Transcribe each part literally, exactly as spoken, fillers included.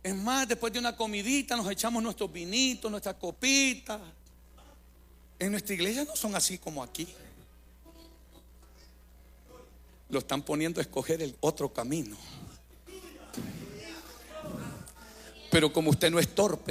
Es más, después de una comidita nos echamos nuestros vinitos, nuestras copitas. En nuestra iglesia no son así como aquí. Lo están poniendo a escoger el otro camino. Pero como usted no es torpe,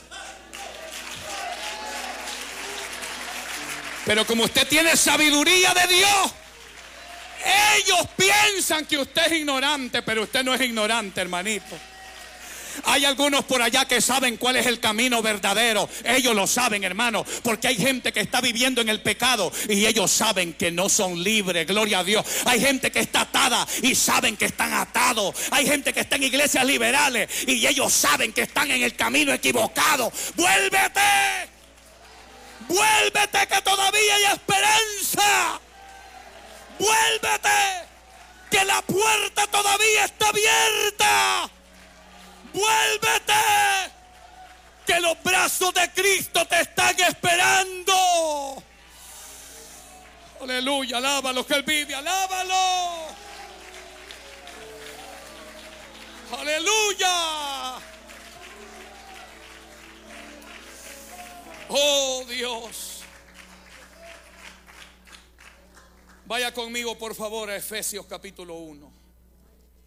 pero como usted tiene sabiduría de Dios, ellos piensan que usted es ignorante, pero usted no es ignorante, hermanito. Hay algunos por allá que saben cuál es el camino verdadero. Ellos lo saben, hermano, porque hay gente que está viviendo en el pecado y ellos saben que no son libres. Gloria a Dios. Hay gente que está atada y saben que están atados. Hay gente que está en iglesias liberales y ellos saben que están en el camino equivocado. ¡Vuélvete! ¡Vuélvete, que todavía hay esperanza! ¡Vuélvete! ¡Que la puerta todavía está abierta! ¡Vuélvete! Que los brazos de Cristo te están esperando. Aleluya, alábalo, que Él vive, alábalo. Aleluya. Oh Dios. Vaya conmigo por favor a Efesios capítulo uno.